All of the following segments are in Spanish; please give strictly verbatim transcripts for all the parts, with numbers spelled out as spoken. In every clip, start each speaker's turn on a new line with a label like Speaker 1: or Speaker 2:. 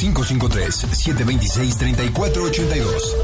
Speaker 1: cinco cinco tres, siete dos seis, tres cuatro ocho dos.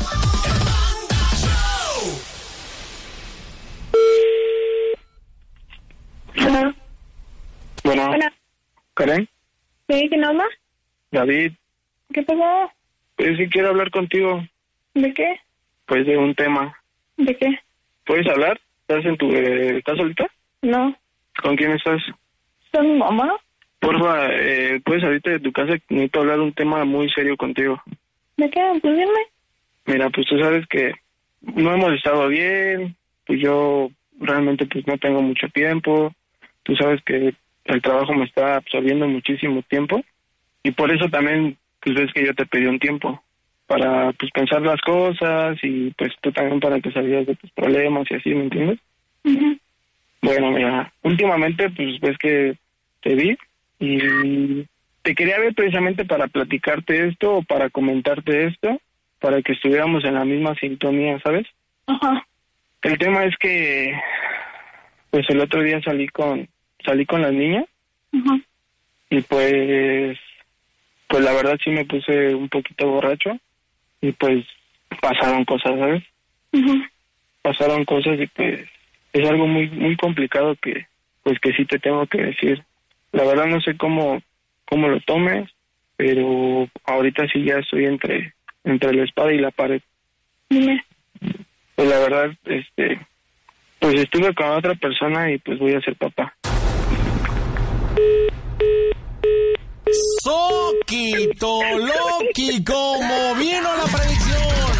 Speaker 2: Hola.
Speaker 3: Bueno.
Speaker 2: Hola.
Speaker 3: ¿Karen?
Speaker 2: ¿Sí? ¿Quién habla?
Speaker 3: David.
Speaker 2: ¿Qué pasó?
Speaker 3: Pues sí quiero hablar contigo.
Speaker 2: ¿De qué?
Speaker 3: Pues de un tema.
Speaker 2: ¿De qué?
Speaker 3: ¿Puedes hablar? ¿Estás en tu... Eh, ¿Estás solita?
Speaker 2: No.
Speaker 3: ¿Con quién estás?
Speaker 2: ¿Soy mi mamá?
Speaker 3: Porfa, eh, ¿puedes salirte de tu casa? Necesito hablar de un tema muy serio contigo.
Speaker 2: ¿De qué? Pues dime.
Speaker 3: Mira, pues tú sabes que no hemos estado bien. Pues yo realmente pues no tengo mucho tiempo. Tú sabes que el trabajo me está absorbiendo muchísimo tiempo. Y por eso también, pues ves que yo te pedí un tiempo para pues pensar las cosas y pues tú también para que salieras de tus problemas y así, ¿me entiendes?
Speaker 2: Uh-huh.
Speaker 3: Bueno, mira, últimamente pues ves que te vi y te quería ver precisamente para platicarte esto o para comentarte esto, para que estuviéramos en la misma sintonía, ¿sabes?
Speaker 2: Ajá. Uh-huh.
Speaker 3: El tema es que pues el otro día salí con salí con las niñas.
Speaker 2: Uh-huh.
Speaker 3: Y pues pues la verdad sí me puse un poquito borracho y pues pasaron cosas, ¿sabes?
Speaker 2: Uh-huh.
Speaker 3: Pasaron cosas y pues es algo muy muy complicado que pues que sí te tengo que decir. La verdad no sé cómo cómo lo tomes, pero ahorita sí ya estoy entre entre la espada y la pared.
Speaker 2: Dime.
Speaker 3: Pues la verdad, este, pues estuve con otra persona y pues voy a ser papá.
Speaker 4: Soquito Loki, como vino la predicción.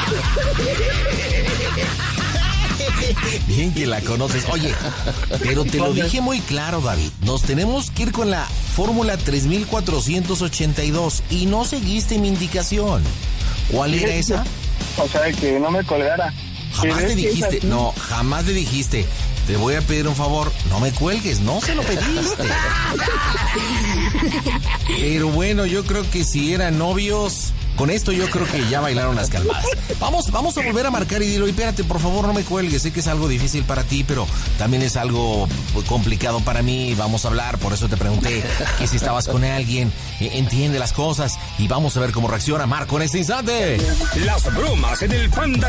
Speaker 4: Bien que la conoces. Oye, pero te lo dije muy claro, David. Nos tenemos que ir con la fórmula tres mil cuatrocientos ochenta y dos y no seguiste mi indicación. ¿Cuál era esa?
Speaker 3: O sea, que no me colgara.
Speaker 4: Jamás le dijiste, no, jamás le dijiste, te voy a pedir un favor, no me cuelgues, no se lo pediste. Pero bueno, yo creo que si eran novios, con esto yo creo que ya bailaron las calmadas. Vamos, vamos a volver a marcar y dilo, y espérate, por favor, no me cuelgues, sé que es algo difícil para ti, pero también es algo complicado para mí, vamos a hablar, por eso te pregunté que si estabas con alguien, entiende las cosas y vamos a ver cómo reacciona Marco en este instante.
Speaker 1: Las bromas en el Panda